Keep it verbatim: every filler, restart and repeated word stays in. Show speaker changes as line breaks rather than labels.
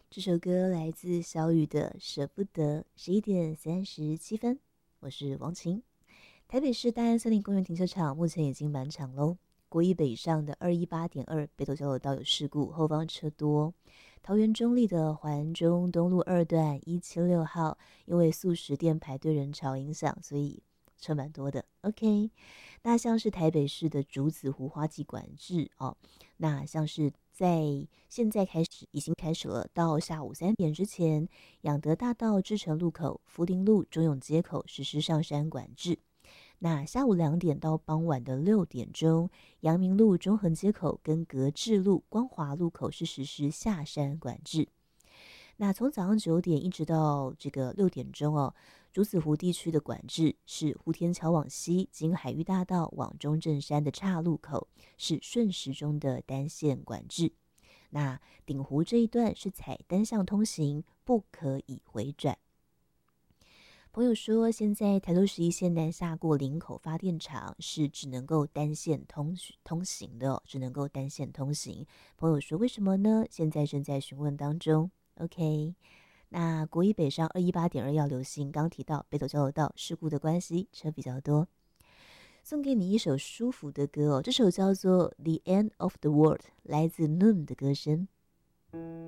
这首歌来自小雨的《舍不得》，十一点三十七分。我是王晴。台北市大安森林公园停车场目前已经满场喽。国一北上的二一八点二北斗交流道有事故，后方车多。桃园中立的环中东路二段一七六号，因为素食店排队人潮影响，所以车蛮多的。OK， 那像是台北市的竹子湖花季管制哦，那像是在现在开始已经开始了，到下午三点之前，养德大道志诚路口、福林路中永街口实施上山管制。那下午两点到傍晚的六点钟，阳明路中横街口跟格致路光华路口是实施下山管制。那从早上九点一直到这个六点钟哦，竹子湖地区的管制是湖天桥往西经海域大道往中正山的岔路口是顺时钟的单线管制。那顶湖这一段是采单向通行，不可以回转。朋友说，现在台六十一线南下过林口发电厂是只能够单线通通行的、哦，只能够单线通行。朋友说，为什么呢？现在正在询问当中。OK， 那国一北上二一八点二要流行，刚提到北斗交流道事故的关系，车比较多。送给你一首舒服的歌哦，这首叫做《The End of the World》，来自 Noon 的歌声。